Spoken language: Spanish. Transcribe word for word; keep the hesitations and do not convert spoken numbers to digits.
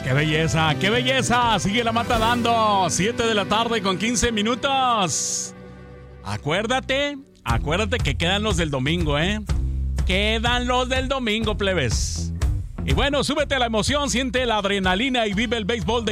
¡Qué belleza! ¡Qué belleza! Sigue la mata dando. siete de la tarde con quince minutos. Acuérdate, acuérdate que quedan los del domingo, ¿eh? Quedan los del domingo, plebes. Y bueno, súbete a la emoción, siente la adrenalina y vive el béisbol de